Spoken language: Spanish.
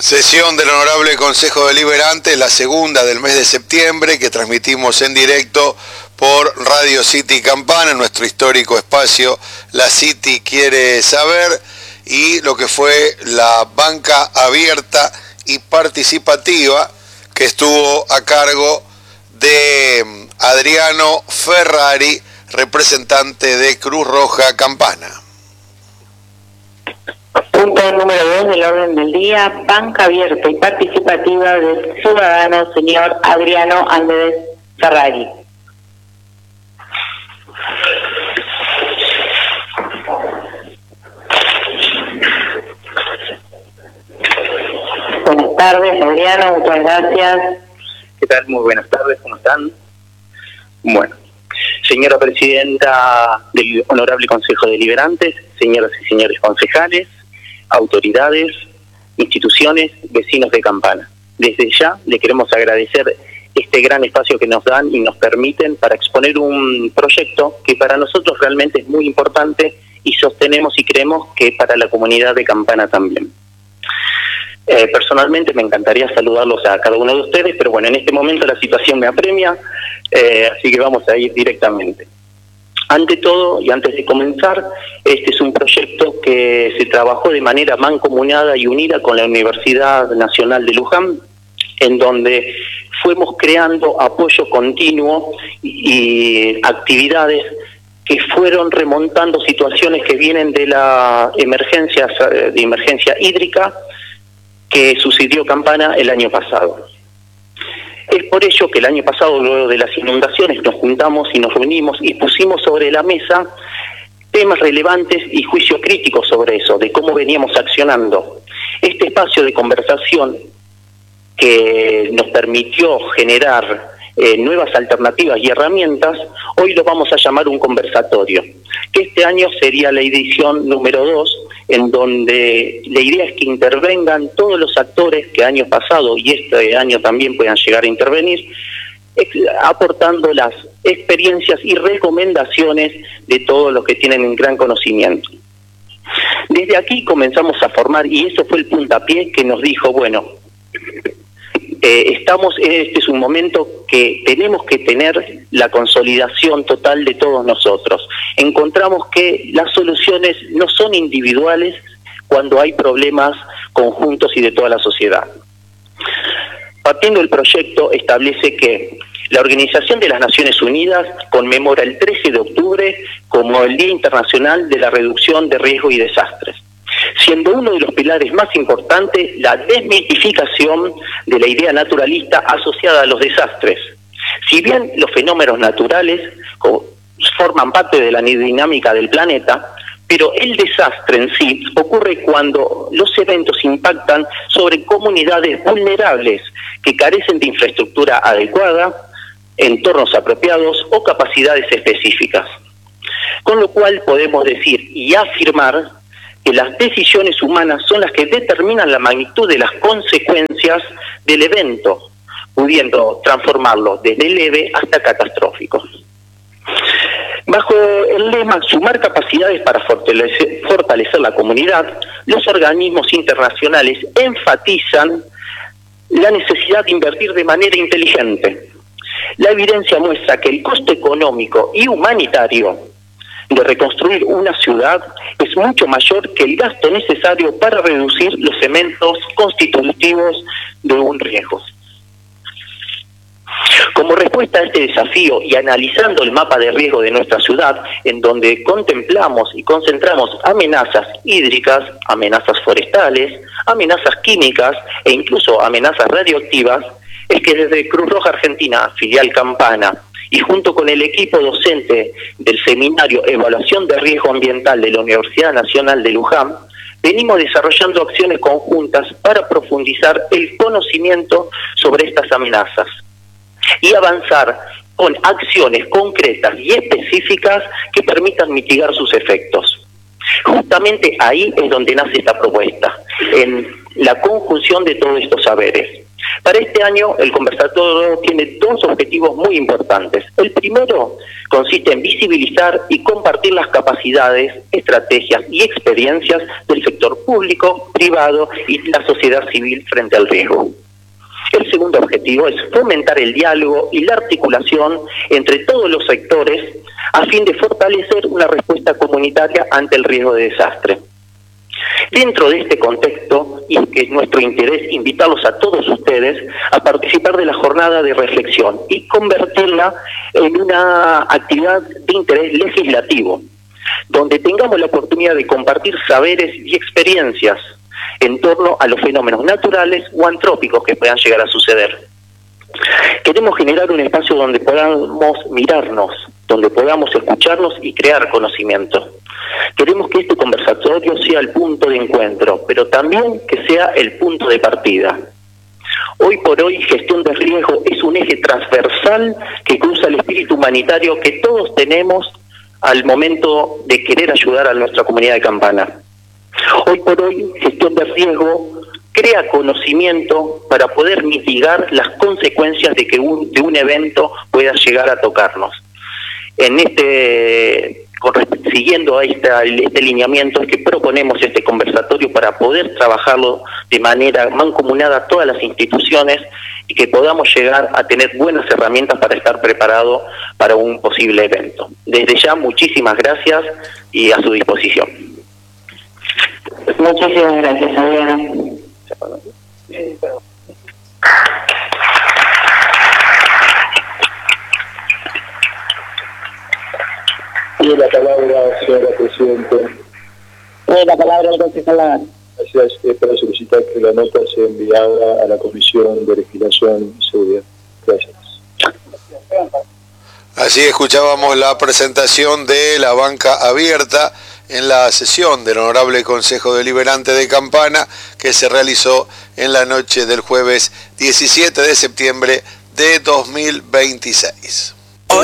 Sesión del Honorable Consejo Deliberante, la segunda del mes de septiembre, que transmitimos en directo por Radio City Campana, en nuestro histórico espacio La City Quiere Saber, y lo que fue la banca abierta y participativa que estuvo a cargo de Adriano Ferrari, representante de Cruz Roja Campana. Punto número 2 del orden del día, banca abierta y participativa del ciudadano señor Adriano Andrés Ferrari. Buenas tardes, Adriano, muchas gracias. ¿Qué tal? Muy buenas tardes, ¿cómo están? Bueno, señora presidenta del Honorable Consejo Deliberante, señoras y señores concejales, autoridades, instituciones, vecinos de Campana. Desde ya le queremos agradecer este gran espacio que nos dan y nos permiten para exponer un proyecto que para nosotros realmente es muy importante y sostenemos y creemos que para la comunidad de Campana también. Personalmente me encantaría saludarlos a cada uno de ustedes, pero bueno, en este momento la situación me apremia, así que vamos a ir directamente. Ante todo, y antes de comenzar, este es un proyecto que se trabajó de manera mancomunada y unida con la Universidad Nacional de Luján, en donde fuimos creando apoyo continuo y actividades que fueron remontando situaciones que vienen de la emergencia hídrica que sucedió Campana el año pasado. Es por ello que el año pasado, luego de las inundaciones, nos juntamos y nos reunimos y pusimos sobre la mesa temas relevantes y juicio crítico sobre eso, de cómo veníamos accionando. Este espacio de conversación que nos permitió generar nuevas alternativas y herramientas, hoy lo vamos a llamar un conversatorio, que este año sería la edición número 2, en donde la idea es que intervengan todos los actores que año pasado y este año también puedan llegar a intervenir, aportando las experiencias y recomendaciones de todos los que tienen un gran conocimiento. Desde aquí comenzamos a formar, y eso fue el puntapié que nos dijo, bueno, este es un momento que tenemos que tener la consolidación total de todos nosotros. Encontramos que las soluciones no son individuales cuando hay problemas conjuntos y de toda la sociedad. Partiendo del proyecto, establece que la Organización de las Naciones Unidas conmemora el 13 de octubre como el Día Internacional de la Reducción de Riesgos y Desastres, siendo uno de los pilares más importantes la desmitificación de la idea naturalista asociada a los desastres. Si bien los fenómenos naturales forman parte de la dinámica del planeta, pero el desastre en sí ocurre cuando los eventos impactan sobre comunidades vulnerables que carecen de infraestructura adecuada, entornos apropiados o capacidades específicas. Con lo cual podemos decir y afirmar que las decisiones humanas son las que determinan la magnitud de las consecuencias del evento, pudiendo transformarlo desde leve hasta catastrófico. Bajo el lema "Sumar capacidades para fortalecer la comunidad", los organismos internacionales enfatizan la necesidad de invertir de manera inteligente. La evidencia muestra que el costo económico y humanitario de reconstruir una ciudad es mucho mayor que el gasto necesario para reducir los elementos constitutivos de un riesgo. Como respuesta a este desafío y analizando el mapa de riesgo de nuestra ciudad, en donde contemplamos y concentramos amenazas hídricas, amenazas forestales, amenazas químicas e incluso amenazas radioactivas, es que desde Cruz Roja Argentina, filial Campana, y junto con el equipo docente del seminario Evaluación de Riesgo Ambiental de la Universidad Nacional de Luján, venimos desarrollando acciones conjuntas para profundizar el conocimiento sobre estas amenazas y avanzar con acciones concretas y específicas que permitan mitigar sus efectos. Justamente ahí es donde nace esta propuesta, en la conjunción de todos estos saberes. Para este año, el conversatorio tiene dos objetivos muy importantes. El primero consiste en visibilizar y compartir las capacidades, estrategias y experiencias del sector público, privado y la sociedad civil frente al riesgo. El segundo objetivo es fomentar el diálogo y la articulación entre todos los sectores a fin de fortalecer una respuesta comunitaria ante el riesgo de desastre. Dentro de este contexto, y que es nuestro interés invitarlos a todos ustedes a participar de la jornada de reflexión y convertirla en una actividad de interés legislativo, donde tengamos la oportunidad de compartir saberes y experiencias en torno a los fenómenos naturales o antrópicos que puedan llegar a suceder. Queremos generar un espacio donde podamos mirarnos, donde podamos escucharnos y crear conocimiento. Queremos que este conversatorio sea el punto de encuentro, pero también que sea el punto de partida. Hoy por hoy, gestión de riesgo es un eje transversal que cruza el espíritu humanitario que todos tenemos al momento de querer ayudar a nuestra comunidad de Campana. Hoy por hoy, gestión de riesgo crea conocimiento para poder mitigar las consecuencias de que un evento pueda llegar a tocarnos. Siguiendo a este lineamiento es que proponemos este conversatorio para poder trabajarlo de manera mancomunada a todas las instituciones y que podamos llegar a tener buenas herramientas para estar preparados para un posible evento. Desde ya, muchísimas gracias y a su disposición. Muchísimas gracias, Adriano. Tiene la palabra, señora Presidenta. Tiene la palabra el concejal. Gracias, para solicitar que la nota sea enviada a la Comisión de Legislación y Seguridad. Gracias. Así escuchábamos la presentación de la banca abierta en la sesión del Honorable Consejo Deliberante de Campana que se realizó en la noche del jueves 17 de septiembre de 2026.